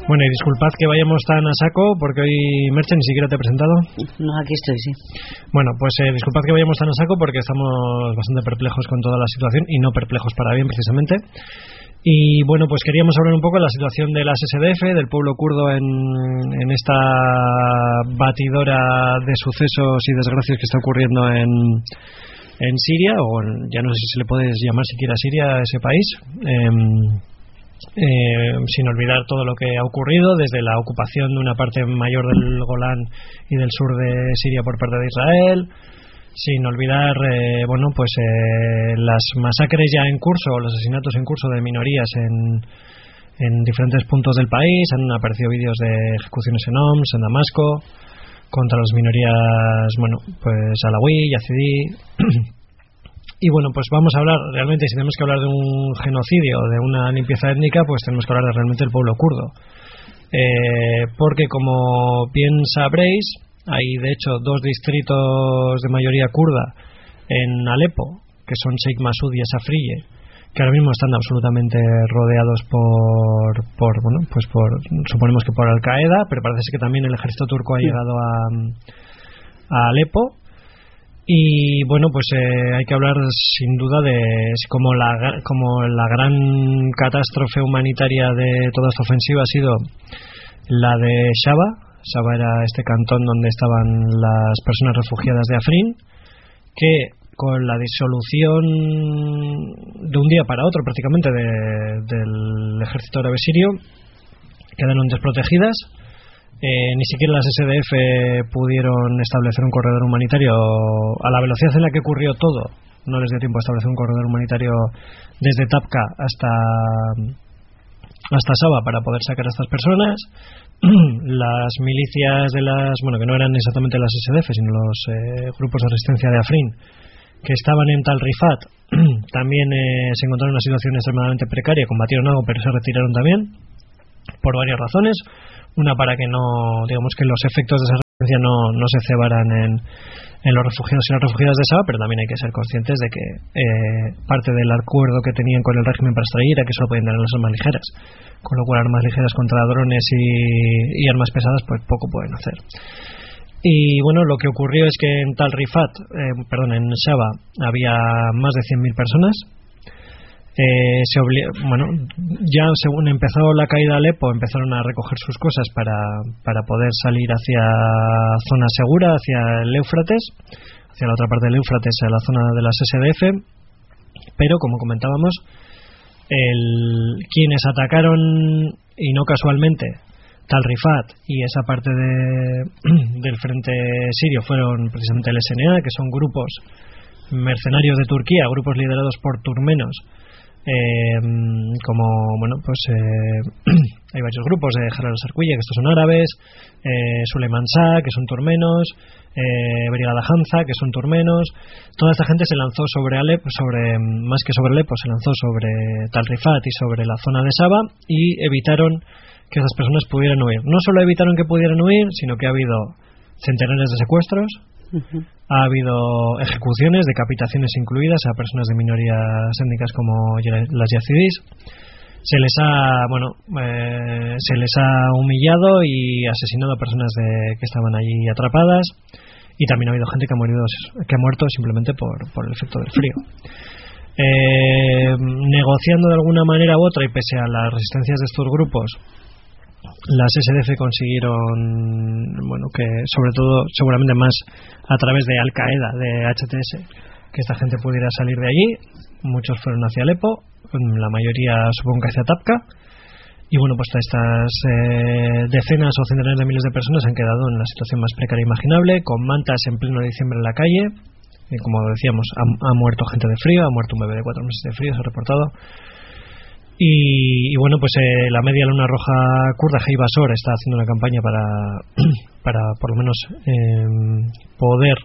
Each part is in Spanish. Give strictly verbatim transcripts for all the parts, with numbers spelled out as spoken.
Bueno, y disculpad que vayamos tan a saco, porque hoy, Merche, ni siquiera te he presentado. No, aquí estoy, sí. Bueno, pues eh, disculpad que vayamos tan a saco porque estamos bastante perplejos con toda la situación, y no perplejos para bien, precisamente. Y bueno, pues queríamos hablar un poco de la situación de las S D F, del pueblo kurdo en, en esta batidora de sucesos y desgracias que está ocurriendo en, en Siria, o en, ya no sé si se le puede llamar siquiera Siria a ese país, eh, eh, sin olvidar todo lo que ha ocurrido, desde la ocupación de una parte mayor del Golán y del sur de Siria por parte de Israel, sin olvidar eh, bueno pues eh, las masacres ya en curso, los asesinatos en curso de minorías en, en diferentes puntos del país. Han aparecido vídeos de ejecuciones en Homs, en Damasco, contra las minorías, bueno, pues alawí, yazidí. Y bueno, pues vamos a hablar realmente, si tenemos que hablar de un genocidio, de una limpieza étnica, pues tenemos que hablar de realmente el pueblo kurdo, eh, porque como bien sabréis, hay de hecho dos distritos de mayoría kurda en Alepo, que son Sheikh Masud y Asafriye, que ahora mismo están absolutamente rodeados por, por bueno, pues por, suponemos que por Al-Qaeda, pero parece que también el ejército turco ha llegado a, a Alepo. Y bueno, pues eh, hay que hablar sin duda de como la, como la gran catástrofe humanitaria de toda esta ofensiva ha sido la de Shaba. Shaba era este cantón donde estaban las personas refugiadas de Afrin, que con la disolución de un día para otro prácticamente de, del ejército árabe sirio quedaron desprotegidas. Eh, ni siquiera las S D F pudieron establecer un corredor humanitario a la velocidad en la que ocurrió todo. No les dio tiempo a establecer un corredor humanitario desde Tapka hasta hasta Shaba para poder sacar a estas personas. Las milicias de las, bueno, que no eran exactamente las S D F, sino los eh, grupos de resistencia de Afrin, que estaban en Tal Rifat, también eh, se encontraron en una situación extremadamente precaria. Combatieron algo, pero se retiraron también por varias razones. Una, para que no, digamos que los efectos de esa resistencia no, no se cebaran en, en los refugiados y las refugiadas de Shaba, pero también hay que ser conscientes de que eh, parte del acuerdo que tenían con el régimen para extraer era que solo podían tener las armas ligeras, con lo cual armas ligeras contra drones y, y armas pesadas pues poco pueden hacer. Y bueno, lo que ocurrió es que en Tal Rifat, eh, perdón, en Shaba había más de cien mil personas. Eh, se obli- bueno, ya según empezó la caída de Alepo, empezaron a recoger sus cosas para, para poder salir hacia zona segura, hacia el Éufrates, hacia la otra parte del Éufrates, a la zona de las S D F. Pero como comentábamos, el, quienes atacaron, y no casualmente, Tal Rifat y esa parte de, del frente sirio fueron precisamente el S N A, que son grupos mercenarios de Turquía, grupos liderados por turmenos. Eh, como bueno pues eh, hay varios grupos de Jalal al-Sarquilla, que estos son árabes, eh, Suleiman Shah, que son turmenos, eh, Brigada Hamza, que son turmenos. Toda esta gente se lanzó sobre Alepo, sobre, más que sobre Alepo, se lanzó sobre Tal Rifat y sobre la zona de Shaba, y evitaron que esas personas pudieran huir. No solo evitaron que pudieran huir, sino que ha habido centenares de secuestros. Uh-huh. Ha habido ejecuciones, decapitaciones incluidas a personas de minorías étnicas como las yazidís. Se les ha, bueno, eh, se les ha humillado y asesinado a personas de, que estaban allí atrapadas, y también ha habido gente que ha muerto, que ha muerto simplemente por, por el efecto del frío. Eh, negociando de alguna manera u otra, y pese a las resistencias de estos grupos, las S D F consiguieron, bueno, que sobre todo, seguramente más a través de Al-Qaeda, de H T S, que esta gente pudiera salir de allí. Muchos fueron hacia Alepo, la mayoría supongo que hacia Tapka, y bueno, pues estas eh, decenas o centenares de miles de personas han quedado en la situación más precaria imaginable, con mantas en pleno diciembre en la calle. Y como decíamos, ha, ha muerto gente de frío, ha muerto un bebé de cuatro meses de frío, se ha reportado. Y, y bueno, pues eh, la Media Luna Roja kurda, Hey Basor, está haciendo una campaña para para por lo menos eh, poder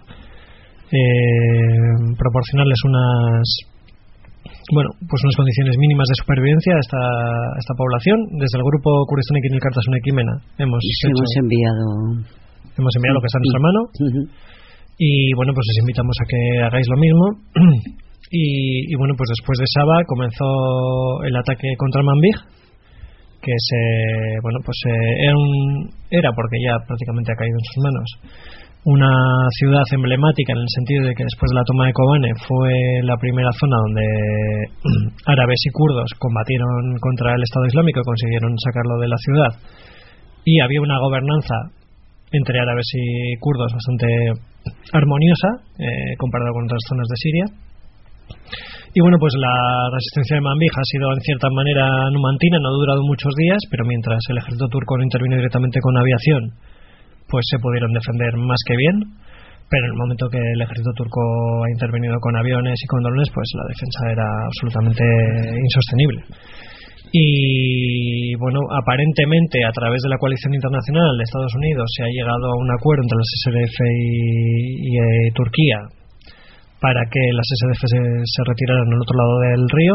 eh, proporcionarles unas, bueno, pues unas condiciones mínimas de supervivencia a esta, a esta población. Desde el grupo Kurdistán Ekinil Kartasun Ekimena hemos, sí, hecho, hemos enviado hemos enviado lo que está en nuestra mano. Uh-huh. Y bueno, pues les invitamos a que hagáis lo mismo. Y, y bueno, pues después de Shaba comenzó el ataque contra Manbij, que se, bueno, pues eh, era, un, era, porque ya prácticamente ha caído en sus manos, una ciudad emblemática en el sentido de que después de la toma de Kobane fue la primera zona donde árabes y kurdos combatieron contra el Estado Islámico y consiguieron sacarlo de la ciudad, y había una gobernanza entre árabes y kurdos bastante armoniosa eh, comparado con otras zonas de Siria. Y bueno, pues la resistencia de Manbij ha sido en cierta manera numantina, no ha durado muchos días, pero mientras el ejército turco no intervino directamente con aviación, pues se pudieron defender más que bien. Pero en el momento que el ejército turco ha intervenido con aviones y con drones, pues la defensa era absolutamente insostenible. Y bueno, aparentemente a través de la coalición internacional de Estados Unidos se ha llegado a un acuerdo entre las S D F y, y eh, Turquía para que las S D F se, se retiraran al otro lado del río.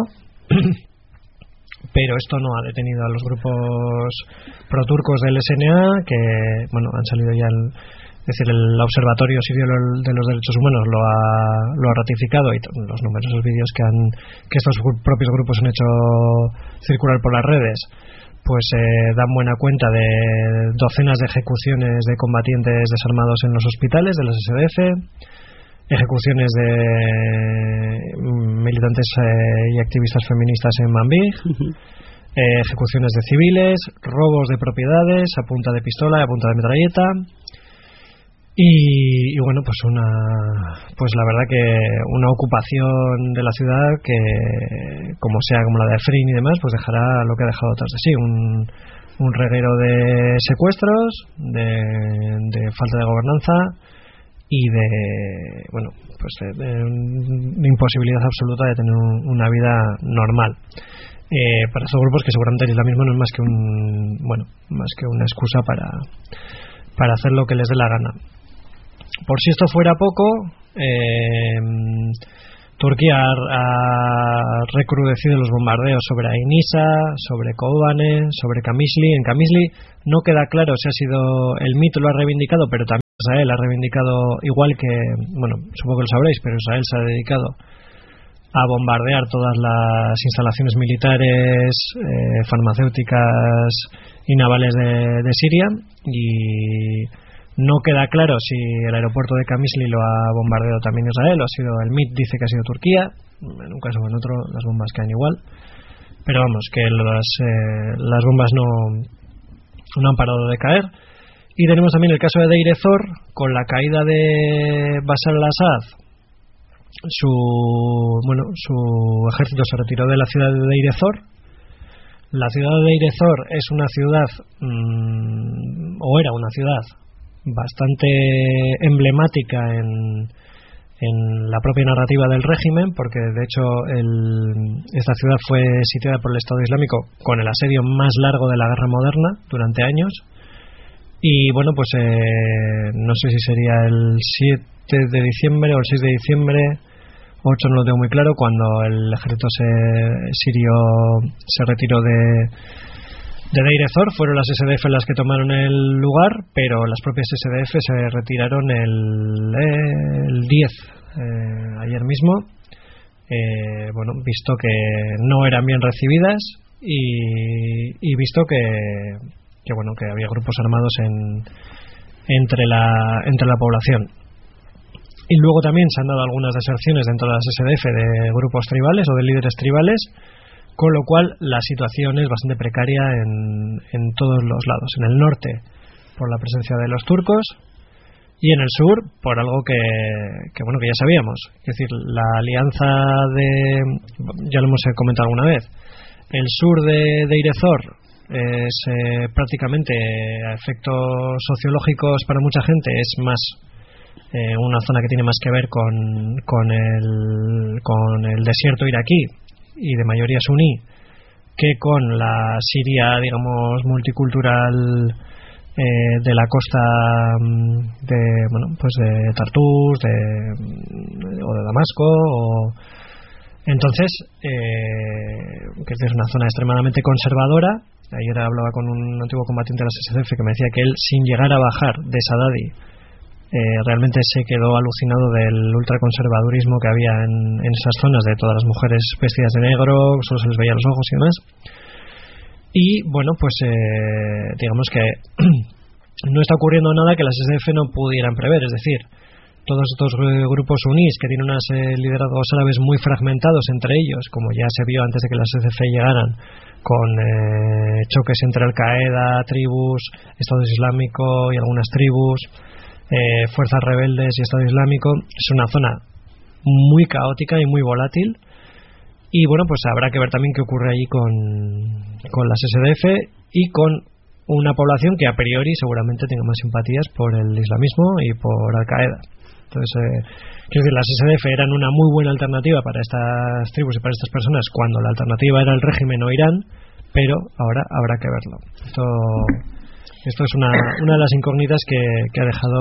Pero esto no ha detenido a los grupos proturcos del S N A, que bueno, han salido ya el, es decir, el Observatorio Sirio de los Derechos Humanos lo ha, lo ha ratificado, y los numerosos vídeos que han que estos propios grupos han hecho circular por las redes pues eh, dan buena cuenta de docenas de ejecuciones de combatientes desarmados en los hospitales de las S D F, ejecuciones de militantes eh, y activistas feministas en Manbij, uh-huh. eh, ejecuciones de civiles, robos de propiedades a punta de pistola y a punta de metralleta, y, y bueno, pues una pues la verdad que una ocupación de la ciudad que, como sea como la de Afrin y demás, pues dejará lo que ha dejado atrás de sí, un, un reguero de secuestros, de, de falta de gobernanza y de, bueno, pues de, de, de imposibilidad absoluta de tener un, una vida normal. Eh, para estos grupos que seguramente el islamismo no es más que un, bueno, más que una excusa para para hacer lo que les dé la gana. Por si esto fuera poco, eh, Turquía ha, ha recrudecido los bombardeos sobre Ainisa, sobre Kobane, sobre Qamishli. En Qamishli no queda claro si ha sido el M I T lo ha reivindicado, pero también Israel ha reivindicado, igual que, bueno, supongo que lo sabréis, pero Israel se ha dedicado a bombardear todas las instalaciones militares, eh, farmacéuticas y navales de, de Siria, y no queda claro si el aeropuerto de Qamishli lo ha bombardeado también Israel o ha sido el M I T, dice que ha sido Turquía. En un caso o en otro las bombas caen igual, pero vamos, que las, eh, las bombas no, no han parado de caer. Y tenemos también el caso de Deir ez-Zor. Con la caída de Bashar al-Assad, su bueno su ejército se retiró de la ciudad de Deir ez-Zor. La ciudad de Deir ez-Zor es una ciudad mmm, o era una ciudad bastante emblemática en, en la propia narrativa del régimen, porque de hecho el, esta ciudad fue sitiada por el Estado Islámico con el asedio más largo de la guerra moderna durante años. Y bueno, pues eh, no sé si sería el siete de diciembre o el seis de diciembre, ocho no lo tengo muy claro, cuando el ejército se, sirio se retiró de, de Deir ez-Zor. Fueron las S D F las que tomaron el lugar, pero las propias S D F se retiraron el, el diez, eh, ayer mismo, eh, bueno, visto que no eran bien recibidas y, y visto que que bueno, que había grupos armados en, entre la entre la población. Y luego también se han dado algunas deserciones dentro de las S D F de grupos tribales o de líderes tribales, con lo cual la situación es bastante precaria en, en todos los lados. En el norte por la presencia de los turcos y en el sur por algo que, que bueno, que ya sabíamos, es decir, la alianza de, ya lo hemos comentado alguna vez, el sur de Deir ez-Zor es eh, prácticamente a efectos sociológicos para mucha gente es más eh, una zona que tiene más que ver con, con, el, con el desierto iraquí y de mayoría suní que con la Siria, digamos, multicultural eh, de la costa de, bueno, pues de Tartus de, o de Damasco o, entonces eh, que es una zona extremadamente conservadora. Ayer hablaba con un antiguo combatiente de las S D F que me decía que él, sin llegar a bajar de Saadadi, eh, realmente se quedó alucinado del ultraconservadurismo que había en, en esas zonas, de todas las mujeres vestidas de negro, solo se les veía los ojos y demás. Y bueno, pues eh, digamos que no está ocurriendo nada que las S D F no pudieran prever, es decir, todos estos grupos unís que tienen unos eh, liderazgos árabes muy fragmentados entre ellos, como ya se vio antes de que las S D F llegaran, con eh, choques entre Al-Qaeda, tribus, Estado Islámico y algunas tribus, eh, fuerzas rebeldes y Estado Islámico. Es una zona muy caótica y muy volátil, y bueno, pues habrá que ver también qué ocurre allí con, con las S D F y con una población que a priori seguramente tenga más simpatías por el islamismo y por Al-Qaeda. Entonces, eh, quiero decir, las S D F eran una muy buena alternativa para estas tribus y para estas personas cuando la alternativa era el régimen o Irán, pero ahora habrá que verlo. Esto, esto es una, una de las incógnitas que, que ha dejado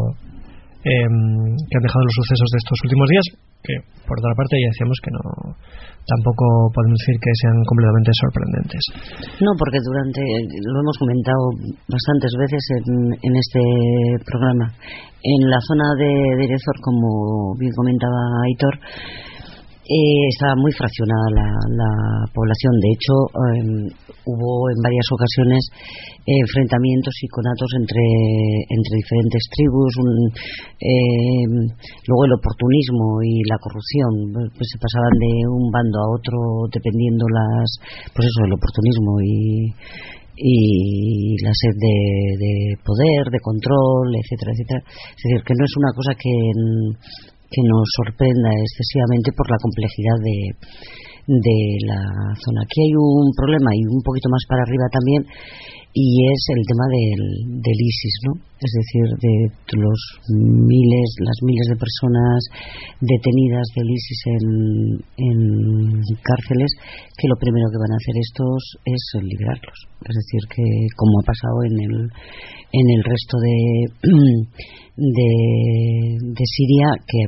eh, que han dejado los sucesos de estos últimos días, que por otra parte ya decíamos que no, tampoco podemos decir que sean completamente sorprendentes. No, porque durante, lo hemos comentado bastantes veces en, en este programa, en la zona de Derezor, como bien comentaba Aitor, eh, estaba muy fraccionada la, la población. De hecho, eh, hubo en varias ocasiones eh, enfrentamientos y conatos entre, entre diferentes tribus. Un, eh, luego el oportunismo y la corrupción, pues se pasaban de un bando a otro dependiendo las, pues eso, el oportunismo y y la sed de, de poder, de control, etcétera, etcétera. Es decir, que no es una cosa que, que nos sorprenda excesivamente por la complejidad de, de la zona. Aquí hay un problema, y un poquito más para arriba también, y es el tema del, del ISIS, ¿no? Es decir, de los miles, las miles de personas detenidas del ISIS en, en cárceles, que lo primero que van a hacer estos es liberarlos. Es decir, que como ha pasado en el en el resto de de, de Siria, que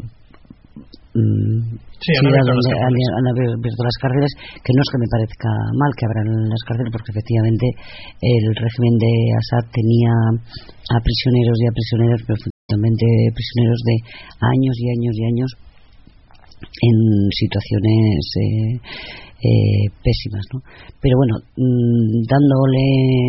mm, Sí, han abierto, donde las han, han abierto las cárceles, que no es que me parezca mal que abran las cárceles, porque efectivamente el régimen de Assad tenía a prisioneros y a prisioneras, pero fundamentalmente prisioneros de años y años y años en situaciones eh, eh, pésimas, ¿no? Pero bueno, mmm, dándole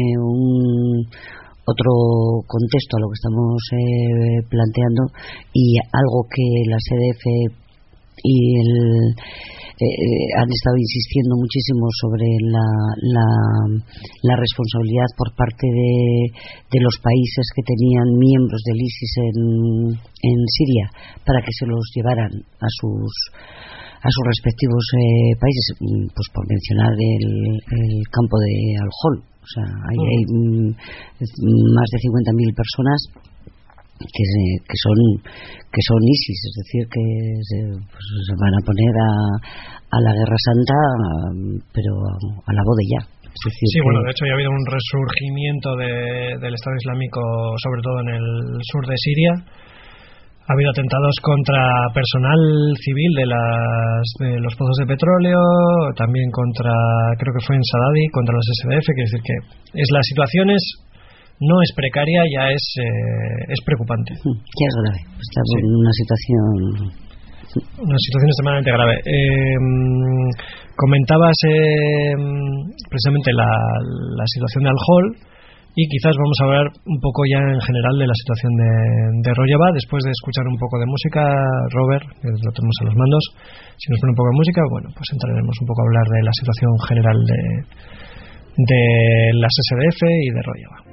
un otro contexto a lo que estamos eh, planteando, y algo que la S D F y el, eh, han estado insistiendo muchísimo sobre la, la, la responsabilidad por parte de, de los países que tenían miembros del ISIS en, en Siria, para que se los llevaran a sus a sus respectivos eh, países, pues por mencionar el, el campo de Al-Hol. O sea, ahí hay mm, más de cincuenta mil personas que, que son que son ISIS, es decir, que se, pues, se van a poner a, a la Guerra Santa, pero a, a la boda ya. Es decir, sí, que... bueno, de hecho ya ha habido un resurgimiento de, del Estado Islámico, sobre todo en el sur de Siria. Ha habido atentados contra personal civil de, las, de los pozos de petróleo, también contra, creo que fue en Saadati, contra los S D F. Quiere decir que es, la situación es, no es precaria, ya es eh, es preocupante. Ya es grave. Estamos sí. en una situación... Una situación extremadamente grave. Eh, comentabas eh, precisamente la, la situación de Al-Hol, y quizás vamos a hablar un poco ya en general de la situación de, de Rojava, después de escuchar un poco de música. Robert, que lo tenemos a los mandos, si nos pone un poco de música, bueno, pues entraremos un poco a hablar de la situación general de, de las S D F y de Rojava.